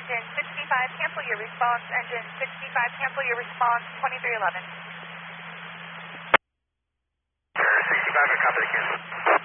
engine 65, cancel your response. Engine 65, cancel your response. 2311. 65, I copy the cancel.